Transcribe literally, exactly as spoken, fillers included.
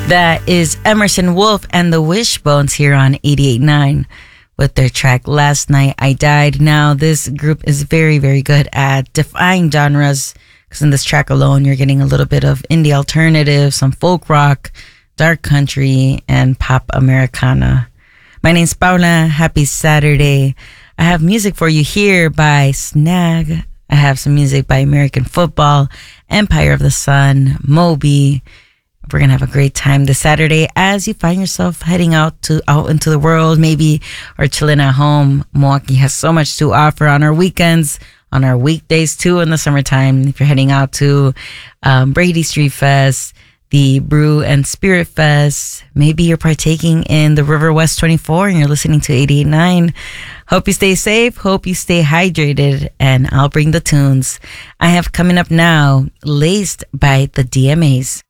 That is Emerson Wolf and the Wishbones here on eighty-eight point nine with their track Last Night I Died. Now, this group is very, very good at defying genres, because in this track alone, you're getting a little bit of indie alternative, some folk rock, dark country, and pop Americana. My name's Paula. Happy Saturday. I have music for you here by Snag. I have some music by American Football, Empire of the Sun, Moby. We're going to have a great time this Saturday as you find yourself heading out to out into the world, maybe, or chilling at home. Milwaukee has so much to offer on our weekends, on our weekdays too in the summertime. If you're heading out to um, Brady Street Fest, the Brew and Spirit Fest, maybe you're partaking in the River West twenty-four and you're listening to eighty-eight point nine. Hope you stay safe. Hope you stay hydrated. And I'll bring the tunes. I have coming up now, Laced by the D M As.